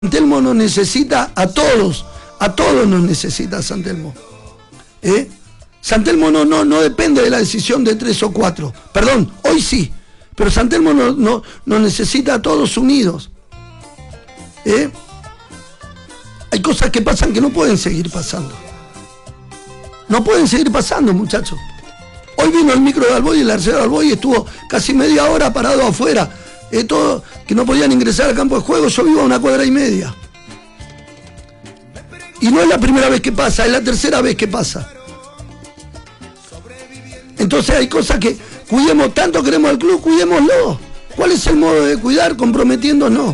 San Telmo nos necesita a todos nos necesita San Telmo. San Telmo no depende de la decisión de 3 o 4, perdón, hoy sí, pero San Telmo nos necesita a todos unidos. Hay cosas que pasan que no pueden seguir pasando. No pueden seguir pasando, muchachos. Hoy vino el micro de Alboy, el arcero de Alboy estuvo casi media hora parado afuera, todo, que no podían ingresar al campo de juego. Yo vivo a 1,5 cuadras. Y no es la primera vez que pasa, es la tercera vez que pasa. Entonces hay cosas que cuidemos, tanto queremos al club, cuidémoslo. ¿Cuál es el modo de cuidar? Comprometiéndonos.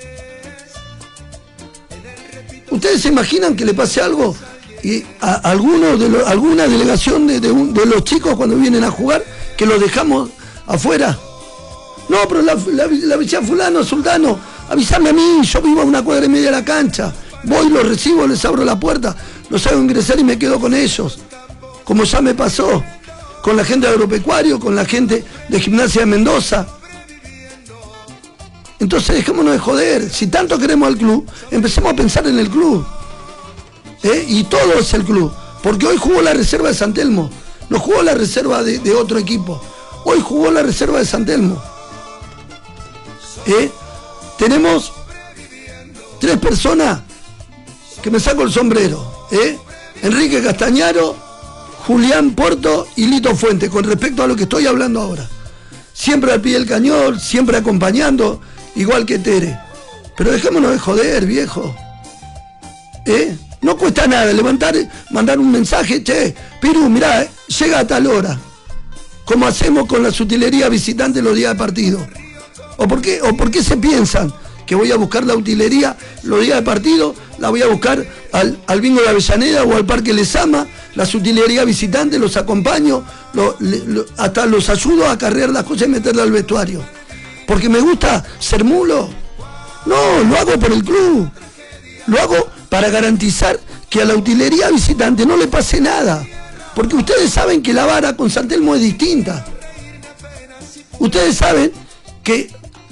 ¿Ustedes se imaginan que le pase algo y a alguna delegación de los chicos cuando vienen a jugar, que los dejamos afuera? No, pero la avisé a fulano, sultano, avísame a mí, yo vivo a 1,5 cuadras de la cancha. Voy, los recibo, les abro la puerta, los hago ingresar y me quedo con ellos. Como ya me pasó con la gente de Agropecuario, con la gente de Gimnasia de Mendoza. Entonces dejémonos de joder. Si tanto queremos al club, empecemos a pensar en el club. Y todo es el club. Porque hoy jugó la reserva de San Telmo. No jugó la reserva de otro equipo. Hoy jugó la reserva de San Telmo. Tenemos 3 personas que me saco el sombrero. Enrique Castañaro, Julián Porto y Lito Fuentes, con respecto a lo que estoy hablando ahora. Siempre al pie del cañón, siempre acompañando, igual que Tere. Pero dejémonos de joder, viejo. No cuesta nada mandar un mensaje, che, Piru, mirá, llega a tal hora. Como hacemos con la utilería visitante los días de partido. ¿O por qué se piensan que voy a buscar la utilería los días de partido? La voy a buscar al bingo de Avellaneda o al Parque Lezama, la utilería visitante, los acompaño, hasta los ayudo a cargar las cosas y meterlas al vestuario. ¿Porque me gusta ser mulo? No, lo hago por el club. Lo hago para garantizar que a la utilería visitante no le pase nada. Porque ustedes saben que la vara con San Telmo es distinta. Ustedes saben que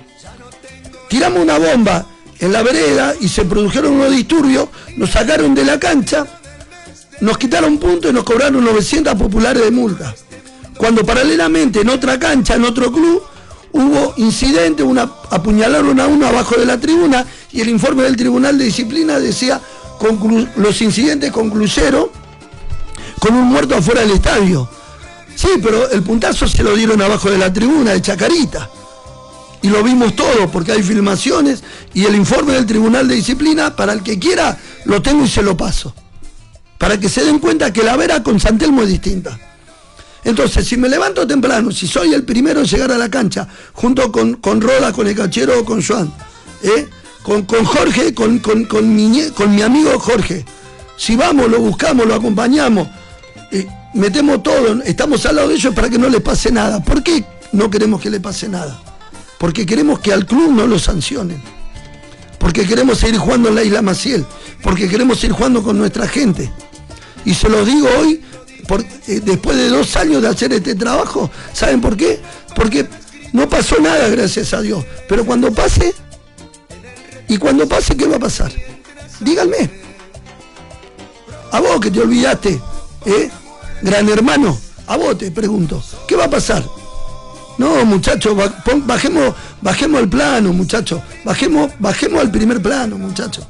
tiramos una bomba en la vereda y se produjeron unos disturbios, nos sacaron de la cancha, nos quitaron puntos y nos cobraron 900 populares de multa. Cuando paralelamente en otra cancha, en otro club, hubo incidente, apuñalaron a uno abajo de la tribuna y el informe del Tribunal de Disciplina decía los incidentes concluyeron con un muerto afuera del estadio. Sí, pero el puntazo se lo dieron abajo de la tribuna de Chacarita. Y lo vimos todo, porque hay filmaciones y el informe del Tribunal de Disciplina, para el que quiera, lo tengo y se lo paso. Para que se den cuenta que la vera con San Telmo es distinta. Entonces, si me levanto temprano, si soy el primero en llegar a la cancha, junto con Roda, con el Cachero o con Joan, con Jorge, con mi amigo Jorge, si vamos, lo buscamos, lo acompañamos, metemos todo, estamos al lado de ellos para que no les pase nada. ¿Por qué no queremos que le pase nada? Porque queremos que al club no lo sancionen, porque queremos seguir jugando en la Isla Maciel, porque queremos seguir jugando con nuestra gente. Y se los digo hoy, después de 2 años de hacer este trabajo. ¿Saben por qué? Porque no pasó nada, gracias a Dios. Pero cuando pase, ¿qué va a pasar? Díganme. A vos que te olvidaste, gran hermano, a vos te pregunto, ¿qué va a pasar? No, muchachos, bajemos el plano, muchachos. Bajemos al primer plano, muchachos.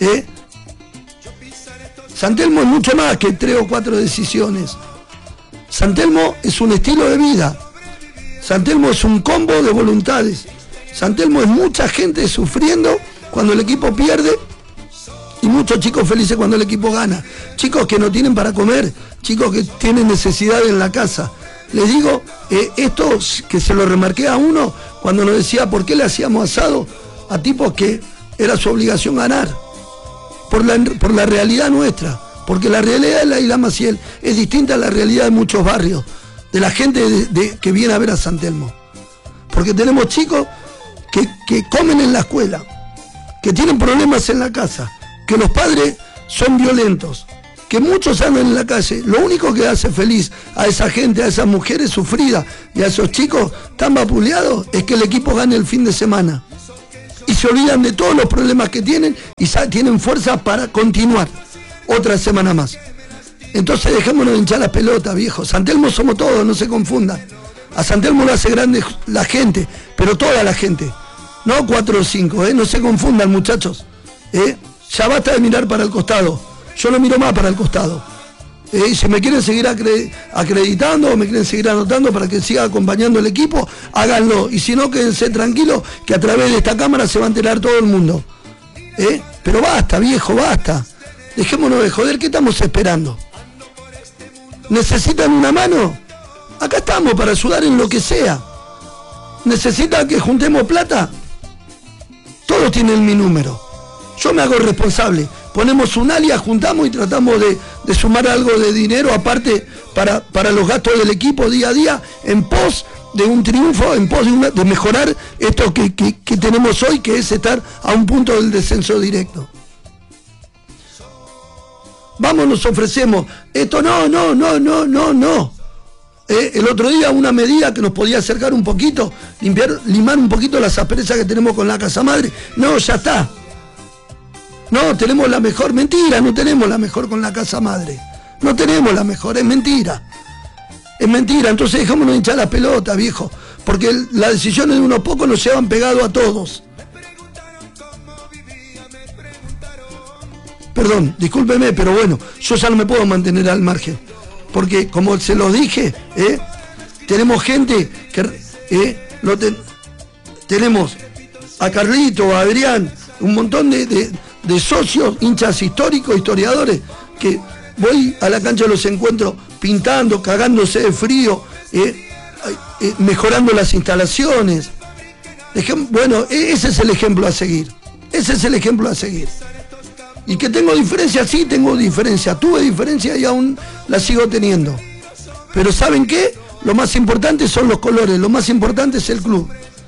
San Telmo es mucho más que 3 o 4 decisiones. San Telmo es un estilo de vida. San Telmo es un combo de voluntades. San Telmo es mucha gente sufriendo cuando el equipo pierde y muchos chicos felices cuando el equipo gana. Chicos que no tienen para comer, chicos que tienen necesidad en la casa. Les digo, esto que se lo remarqué a uno cuando nos decía por qué le hacíamos asado a tipos que era su obligación ganar. Por la realidad nuestra, porque la realidad de la Isla Maciel es distinta a la realidad de muchos barrios, de la gente que viene a ver a San Telmo. Porque tenemos chicos que comen en la escuela, que tienen problemas en la casa, que los padres son violentos, que muchos andan en la calle. Lo único que hace feliz a esa gente, a esas mujeres sufridas y a esos chicos tan vapuleados es que el equipo gane el fin de semana. Y se olvidan de todos los problemas que tienen y tienen fuerza para continuar otra semana más. Entonces dejémonos de hinchar las pelotas, viejo. San Telmo somos todos, no se confundan. A San Telmo lo hace grande la gente, pero toda la gente. No 4 o 5, no se confundan, muchachos. Ya basta de mirar para el costado. Yo no miro más para el costado. Si me quieren seguir acreditando o me quieren seguir anotando para que siga acompañando el equipo, háganlo. Y si no, quédense tranquilos que a través de esta cámara se va a enterar todo el mundo. Pero basta, viejo, basta. Dejémonos de joder, ¿qué estamos esperando? ¿Necesitan una mano? Acá estamos para ayudar en lo que sea. ¿Necesitan que juntemos plata? Todos tienen mi número. Yo me hago responsable. Ponemos un alias, juntamos y tratamos de sumar algo de dinero aparte para los gastos del equipo día a día, en pos de un triunfo, en pos de mejorar esto que tenemos hoy, que es estar a un punto del descenso directo. Vamos, nos ofrecemos. Esto no. El otro día una medida que nos podía acercar un poquito, limar un poquito las asperezas que tenemos con la casa madre. No, ya está. No, tenemos la mejor. Mentira, no tenemos la mejor con la casa madre. No tenemos la mejor, es mentira. Es mentira, entonces dejémonos hinchar la pelota, viejo. Porque las decisiones de unos pocos nos llevan pegado a todos. Perdón, discúlpeme, pero bueno, yo ya no me puedo mantener al margen. Porque, como se los dije, tenemos gente que tenemos a Carlito, a Adrián, un montón de socios, hinchas históricos, historiadores, que voy a la cancha, los encuentro pintando, cagándose de frío, mejorando las instalaciones. Bueno, ese es el ejemplo a seguir. Ese es el ejemplo a seguir. Y que tengo diferencia, sí tengo diferencia. Tuve diferencia y aún la sigo teniendo. Pero ¿saben qué? Lo más importante son los colores, lo más importante es el club.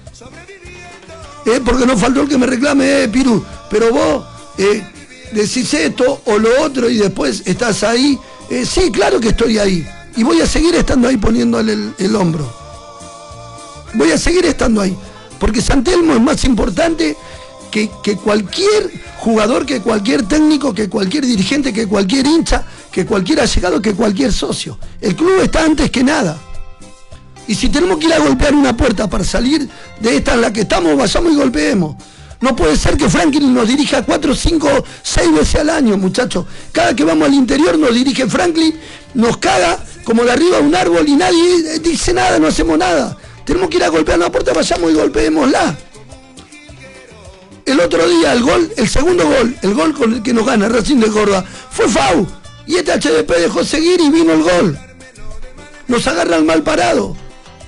Porque no faltó el que me reclame, Piru, pero vos decís esto o lo otro y después estás ahí. Sí, claro que estoy ahí. Y voy a seguir estando ahí poniéndole el hombro. Voy a seguir estando ahí. Porque San Telmo es más importante que cualquier jugador, que cualquier técnico, que cualquier dirigente, que cualquier hincha, que cualquier allegado, que cualquier socio. El club está antes que nada. Y si tenemos que ir a golpear una puerta para salir de esta en la que estamos, vayamos y golpeemos. No puede ser que Franklin nos dirija 4, 5, 6 veces al año, muchachos. Cada que vamos al interior nos dirige Franklin, nos caga como de arriba un árbol y nadie dice nada, no hacemos nada. Tenemos que ir a golpear una puerta, vayamos y golpeémosla. El otro día el segundo gol, el gol con el que nos gana Racing de Córdoba, fue FAU. Y este HDP dejó seguir y vino el gol. Nos agarra el mal parado.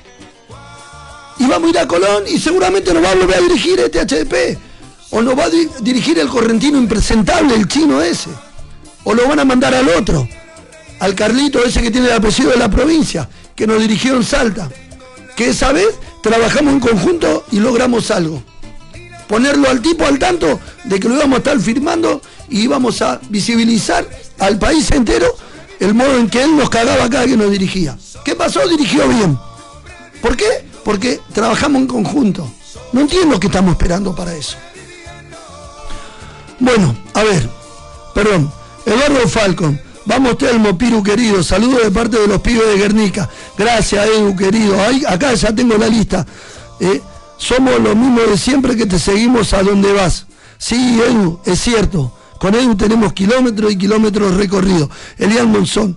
Y vamos a ir a Colón y seguramente nos va a volver a dirigir este HDP. O nos va a dirigir el correntino impresentable, el chino ese. O lo van a mandar al otro, al Carlito ese que tiene el apellido de la provincia, que nos dirigió en Salta. Que esa vez trabajamos en conjunto y logramos algo. Ponerlo al tipo al tanto de que lo íbamos a estar firmando y íbamos a visibilizar al país entero el modo en que él nos cagaba cada que nos dirigía. ¿Qué pasó? Dirigió bien. ¿Por qué? Porque trabajamos en conjunto. No entiendo qué estamos esperando para eso. Bueno, a ver, perdón, Eduardo Falcon. Vamos, Telmo, Piru querido, saludos de parte de los pibes de Guernica. Gracias, Edu querido. Ahí, acá ya tengo la lista. Somos lo mismo de siempre, que te seguimos a donde vas. Sí, Edu, es cierto. Con Edu tenemos kilómetros y kilómetros recorridos. Elian Monzón.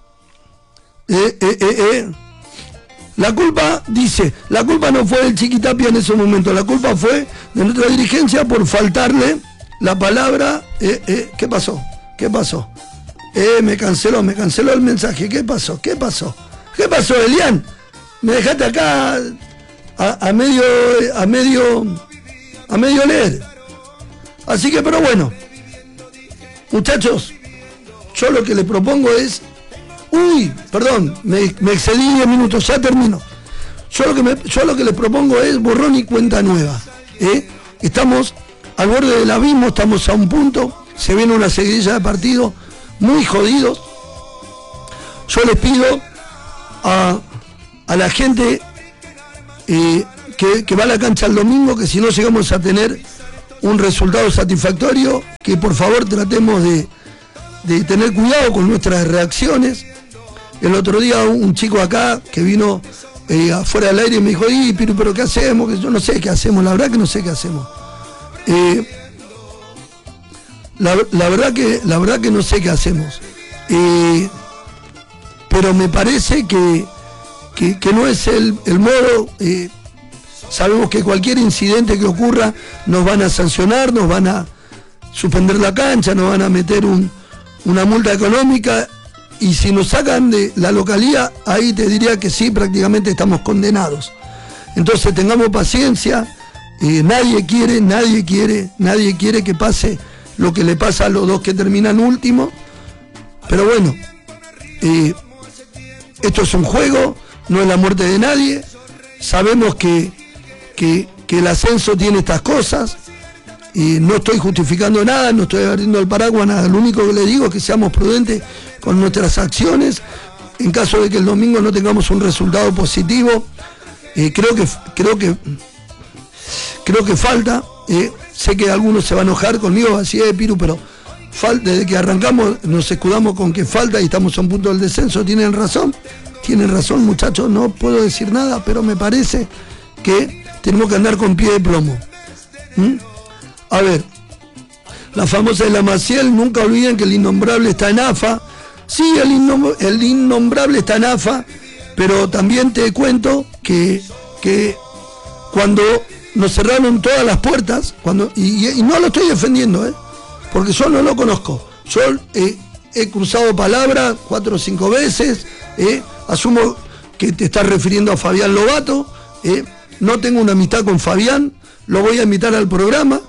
La culpa, dice, la culpa no fue del Chiquitapia en ese momento. La culpa fue de nuestra dirigencia por faltarle la palabra. ¿Qué pasó? ¿Qué pasó? Me canceló el mensaje. ¿Qué pasó? ¿Qué pasó? ¿Qué pasó, Elian? Me dejaste acá a medio leer. Así que, pero bueno, muchachos, yo lo que les propongo es... Uy, perdón, me excedí 10 minutos, ya termino. Yo lo que les propongo es borrón y cuenta nueva. Estamos al borde del abismo, estamos a un punto, se viene una seguidilla de partidos muy jodidos. Yo les pido a la gente que va a la cancha el domingo, que si no llegamos a tener un resultado satisfactorio, que por favor tratemos de tener cuidado con nuestras reacciones. El otro día un chico acá que vino afuera del aire y me dijo, pero ¿qué hacemos? Que yo no sé qué hacemos, la verdad que no sé qué hacemos. La verdad que no sé qué hacemos. Pero me parece que no es el modo. Sabemos que cualquier incidente que ocurra nos van a sancionar, nos van a suspender la cancha, nos van a meter una multa económica, y si nos sacan de la localía, ahí te diría que sí, prácticamente estamos condenados. Entonces tengamos paciencia. Nadie quiere que pase lo que le pasa a los dos que terminan último, pero bueno, esto es un juego, no es la muerte de nadie. Sabemos que el ascenso tiene estas cosas, y no estoy justificando nada, no estoy abriendo el paraguas, nada. Lo único que le digo es que seamos prudentes con nuestras acciones en caso de que el domingo no tengamos un resultado positivo. Creo que falta, sé que algunos se van a enojar conmigo, así es, Piru, pero desde que arrancamos nos escudamos con que falta y estamos a un punto del descenso. Tienen razón, muchachos, no puedo decir nada, pero me parece que tenemos que andar con pie de plomo. A ver, la famosa de la Maciel, nunca olviden que el innombrable está en AFA. Sí, el innombrable está en AFA, pero también te cuento que cuando nos cerraron todas las puertas, y no lo estoy defendiendo, porque yo no lo conozco. Yo he cruzado palabras 4 o 5 veces, asumo que te estás refiriendo a Fabián Lobato, no tengo una amistad con Fabián, lo voy a invitar al programa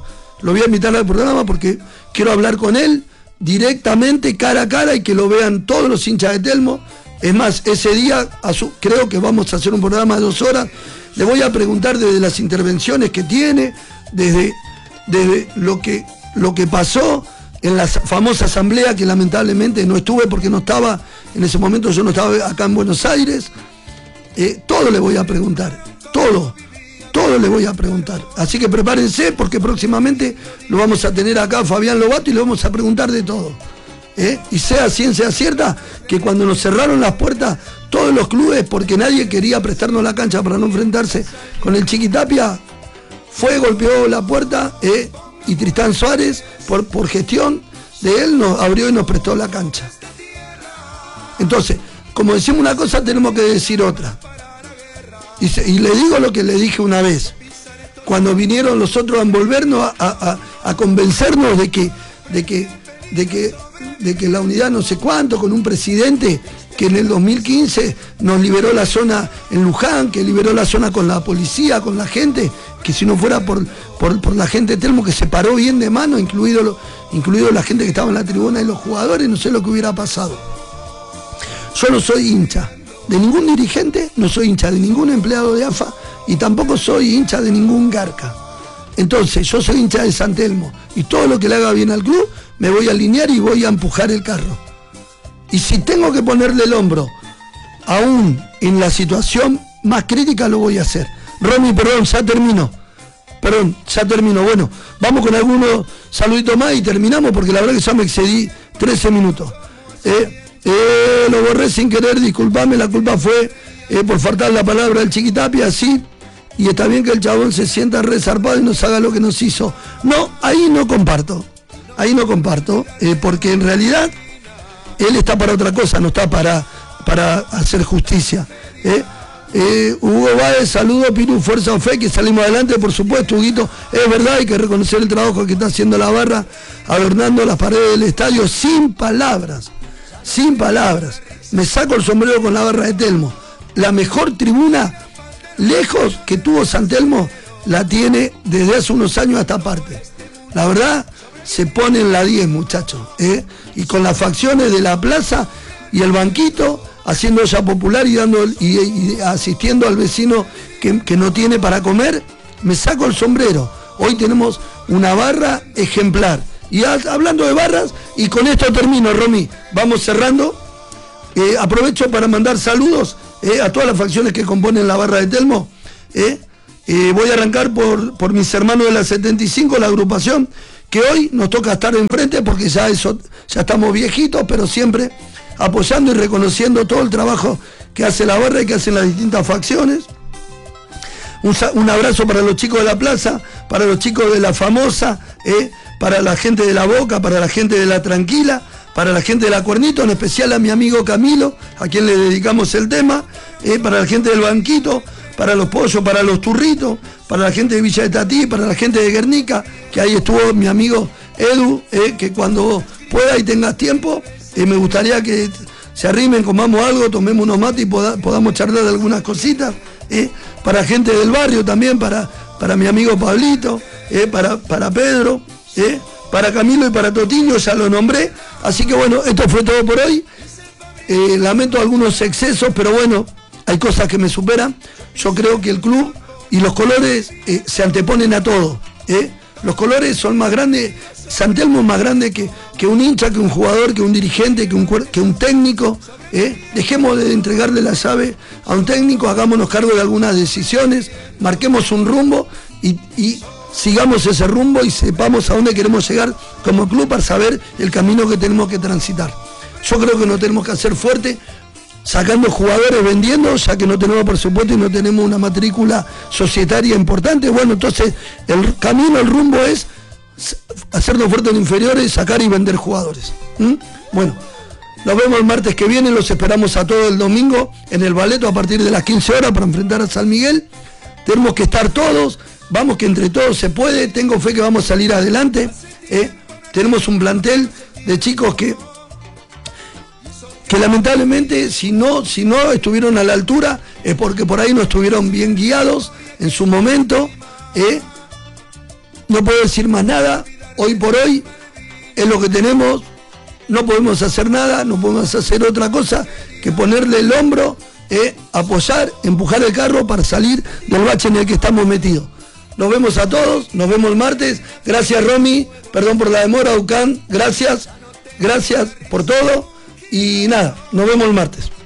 porque quiero hablar con él directamente, cara a cara, y que lo vean todos los hinchas de Telmo. Es más, ese día creo que vamos a hacer un programa de 2 horas. Le voy a preguntar desde las intervenciones que tiene, desde lo que pasó en la famosa asamblea, que lamentablemente no estuve porque no estaba, en ese momento yo no estaba acá en Buenos Aires. Todo le voy a preguntar, todo le voy a preguntar. Así que prepárense, porque próximamente lo vamos a tener acá, Fabián Lobato, y le vamos a preguntar de todo. Y sea ciencia cierta que cuando nos cerraron las puertas todos los clubes, porque nadie quería prestarnos la cancha para no enfrentarse con el Chiquitapia, golpeó la puerta, y Tristán Suárez, por gestión de él, nos abrió y nos prestó la cancha. Entonces, como decimos una cosa, tenemos que decir otra. Y le digo lo que le dije una vez, cuando vinieron los otros a envolvernos, a convencernos de que la unidad no sé cuánto, con un presidente que en el 2015 nos liberó la zona en Luján, que liberó la zona con la policía, con la gente, que si no fuera por la gente de Telmo, que se paró bien de mano, incluido la gente que estaba en la tribuna y los jugadores, no sé lo que hubiera pasado. Yo no soy hincha de ningún dirigente, no soy hincha de ningún empleado de AFA, y tampoco soy hincha de ningún garca. Entonces, yo soy hincha de San Telmo, y todo lo que le haga bien al club, me voy a alinear y voy a empujar el carro. Y si tengo que ponerle el hombro, aún en la situación más crítica, lo voy a hacer. Romy, ya termino. Bueno, vamos con algunos saluditos más y terminamos, porque la verdad que ya me excedí 13 minutos. Lo borré sin querer, disculpame, la culpa fue por faltar la palabra del Chiquitapia, sí, y está bien que el chabón se sienta resarpado y nos haga lo que nos hizo. No, ahí no comparto, porque en realidad él está para otra cosa, no está para hacer justicia. Hugo Báez, saludo, Piru, fuerza o fe, que salimos adelante, por supuesto, Huguito, es verdad, hay que reconocer el trabajo que está haciendo la barra, adornando las paredes del estadio, sin palabras, me saco el sombrero con la barra de Telmo. La mejor tribuna, lejos, que tuvo San Telmo, la tiene desde hace unos años a esta parte. La verdad, se pone en la 10, muchachos, y con las facciones de la plaza y el banquito, haciendo olla popular y asistiendo al vecino que no tiene para comer, me saco el sombrero. Hoy tenemos una barra ejemplar. Y hablando de barras, y con esto termino, Romy, vamos cerrando. Aprovecho para mandar saludos a todas las facciones que componen la barra de Telmo. Voy a arrancar por mis hermanos de la 75, la agrupación, que hoy nos toca estar enfrente porque ya estamos viejitos, pero siempre apoyando y reconociendo todo el trabajo que hace la barra y que hacen las distintas facciones. Un abrazo para los chicos de la plaza, para los chicos de la famosa, para la gente de la Boca, para la gente de la Tranquila, para la gente de la Cuernito, en especial a mi amigo Camilo, a quien le dedicamos el tema, para la gente del Banquito, para los Pollos, para los Turritos, para la gente de Villa de Tatí, para la gente de Guernica, que ahí estuvo mi amigo Edu, que cuando pueda y tengas tiempo, me gustaría que se arrimen, comamos algo, tomemos unos mates y podamos charlar de algunas cositas. Para gente del barrio también, para mi amigo Pablito, para Pedro, para Camilo y para Totiño, ya lo nombré. Así que bueno, esto fue todo por hoy. Lamento algunos excesos, pero bueno, hay cosas que me superan. Yo creo que el club y los colores se anteponen a todo. Los colores son más grandes, San Telmo es más grande que un hincha, que un jugador, que un dirigente, que un técnico. Dejemos de entregarle la llave a un técnico, hagámonos cargo de algunas decisiones, marquemos un rumbo y sigamos ese rumbo y sepamos a dónde queremos llegar como club para saber el camino que tenemos que transitar. Yo creo que nos tenemos que hacer fuerte sacando jugadores, vendiendo, ya que no tenemos presupuesto y no tenemos una matrícula societaria importante. Bueno, entonces el camino, el rumbo es hacernos fuertes en inferiores, sacar y vender jugadores. Bueno, nos vemos el martes que viene, los esperamos a todos el domingo en el Baleto a partir de las 15 horas para enfrentar a San Miguel. Tenemos que estar todos, vamos que entre todos se puede, tengo fe que vamos a salir adelante. Tenemos un plantel de chicos que lamentablemente si no estuvieron a la altura es porque por ahí no estuvieron bien guiados en su momento. No puedo decir más nada, hoy por hoy es lo que tenemos, no podemos hacer nada, no podemos hacer otra cosa que ponerle el hombro, apoyar, empujar el carro para salir del bache en el que estamos metidos. Nos vemos a todos, nos vemos el martes. Gracias Romy, perdón por la demora, Ucán, gracias por todo. Y nada, nos vemos el martes.